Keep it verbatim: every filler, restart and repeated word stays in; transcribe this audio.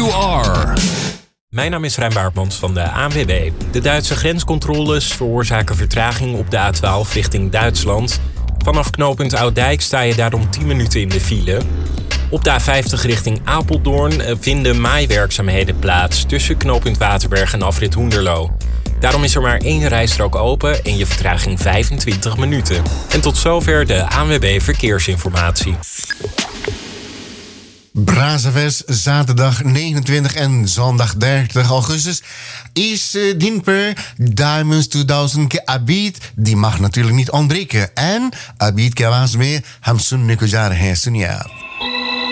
you are. Mijn naam is Rijn Baartmans van de A N W B. De Duitse grenscontroles veroorzaken vertraging op de A twaalf richting Duitsland. Vanaf knooppunt Ouddijk sta je daarom tien minuten in de file. Op de A vijftig richting Apeldoorn vinden maaiwerkzaamheden plaats tussen knooppunt Waterberg en afrit Hoenderloo. Daarom is er maar één rijstrook open en je vertraging vijfentwintig minuten. En tot zover de A N W B Verkeersinformatie. Brazzavers, zaterdag negenentwintig en zondag dertig augustus is uh, Dinper Diamonds tweeduizend ke Abid. Die mag natuurlijk niet ontbreken. En Abid Kawas mee, Hamsun Nekujar Hesunia.